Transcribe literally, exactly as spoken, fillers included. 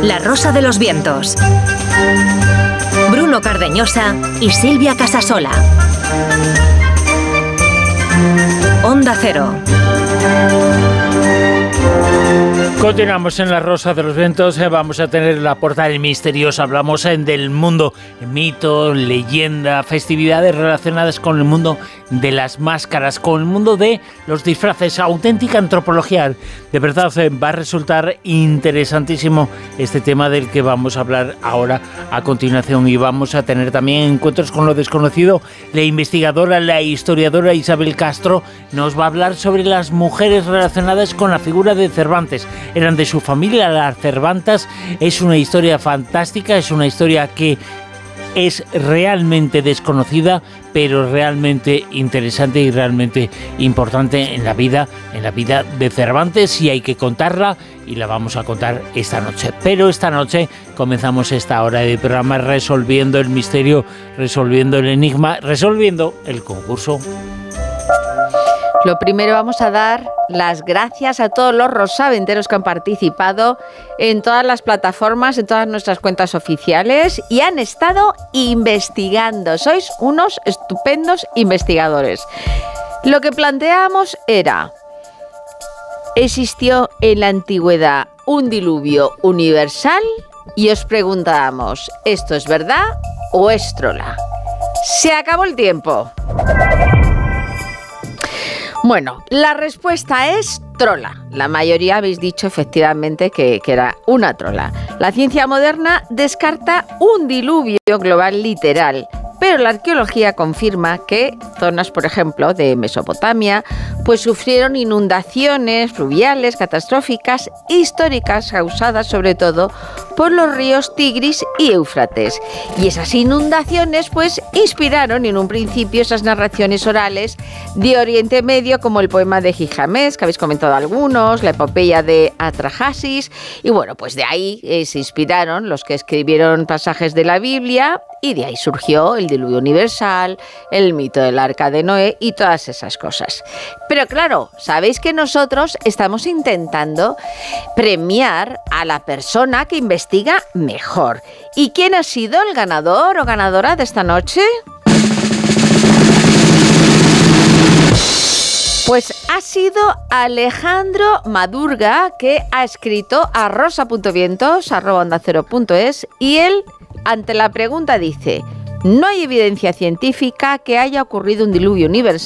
La Rosa de los Vientos. Bruno Cardeñosa y Silvia Casasola. Onda Cero. Continuamos en La Rosa de los Vientos. Vamos a tener la puerta del misterioso. Hablamos del mundo, mito, leyenda, festividades relacionadas con el mundo de las máscaras, con el mundo de los disfraces, auténtica antropología. De verdad va a resultar interesantísimo este tema del que vamos a hablar ahora a continuación, y vamos a tener también encuentros con lo desconocido. La investigadora, la historiadora Isabel Castro nos va a hablar sobre las mujeres relacionadas con la figura de Cervantes. Eran de su familia, las Cervantas. Es una historia fantástica, es una historia que es realmente desconocida, pero realmente interesante y realmente importante en la vida, en la vida de Cervantes, y hay que contarla, y la vamos a contar esta noche. Pero esta noche comenzamos esta hora de programa resolviendo el misterio, resolviendo el enigma, resolviendo el concurso. Lo primero, vamos a dar las gracias a todos los rosaventeros que han participado en todas las plataformas, en todas nuestras cuentas oficiales, y han estado investigando. Sois unos estupendos investigadores. Lo que planteábamos era: ¿existió en la antigüedad un diluvio universal? Y os preguntábamos, ¿esto es verdad o es trola? Se acabó el tiempo. Bueno, la respuesta es trola. La mayoría habéis dicho efectivamente que, que era una trola. La ciencia moderna descarta un diluvio global literal, pero la arqueología confirma que zonas, por ejemplo, de Mesopotamia, pues sufrieron inundaciones fluviales catastróficas históricas, causadas sobre todo por los ríos Tigris y Éufrates. Y esas inundaciones pues inspiraron en un principio esas narraciones orales de Oriente Medio, como el poema de Gilgamesh, que habéis comentado algunos, la epopeya de Atrahasis, y bueno, pues de ahí eh, se inspiraron los que escribieron pasajes de la Biblia, y de ahí surgió el diluvio universal, el mito del arca de Noé y todas esas cosas. Pero claro, sabéis que nosotros estamos intentando premiar a la persona que investiga mejor. ¿Y quién ha sido el ganador o ganadora de esta noche? Pues ha sido Alejandro Madurga, que ha escrito a rosa punto vientos arroba onda cero punto es, y él, ante la pregunta, dice: no hay evidencia científica que haya ocurrido un diluvio universal